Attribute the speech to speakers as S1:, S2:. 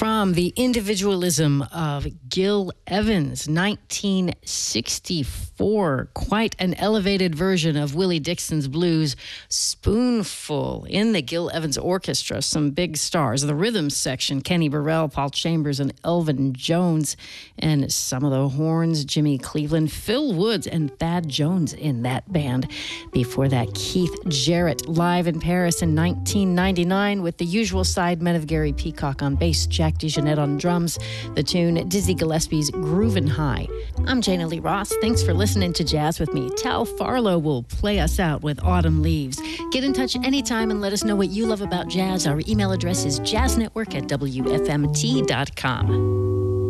S1: From the individualism of Gil Evans, 1964, quite an elevated version of Willie Dixon's blues, Spoonful. In the Gil Evans Orchestra, some big stars. The rhythm section, Kenny Burrell, Paul Chambers, and Elvin Jones. And some of the horns, Jimmy Cleveland, Phil Woods, and Thad Jones in that band. Before that, Keith Jarrett, live in Paris in 1999 with the usual sidemen of Gary Peacock on bass, Jack DeJohnette on drums, the tune Dizzy Gillespie's Groovin' High. I'm Jana Lee Ross. Thanks for listening to Jazz with me. Tal Farlow will play us out with Autumn Leaves. Get in touch anytime and let us know what you love about jazz. Our email address is jazznetwork@wfmt.com.